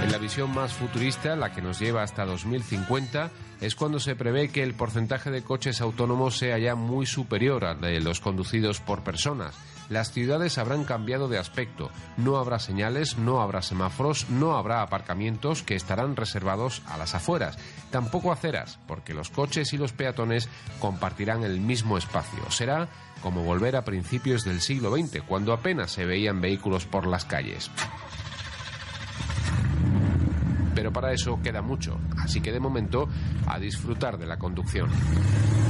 En la visión más futurista, la que nos lleva hasta 2050, es cuando se prevé que el porcentaje de coches autónomos sea ya muy superior al de los conducidos por personas. Las ciudades habrán cambiado de aspecto. No habrá señales, no habrá semáforos, no habrá aparcamientos que estarán reservados a las afueras. Tampoco aceras, porque los coches y los peatones compartirán el mismo espacio. Será como volver a principios del siglo XX, cuando apenas se veían vehículos por las calles. Pero para eso queda mucho, así que de momento a disfrutar de la conducción.